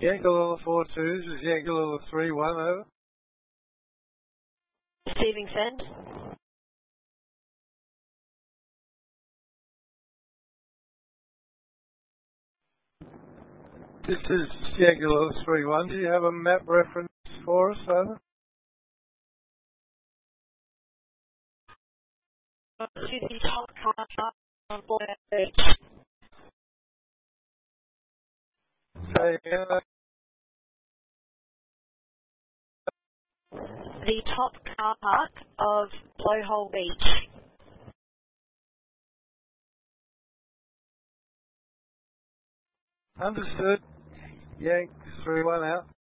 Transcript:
Yankee 42, this is Yankee 31, over. Receiving send. This is Yankee 31. Do you have a map reference for us, over? To the top car on Boyle Beach. Say, The top car park of Blowhole Beach. understood. Yankee 31 out.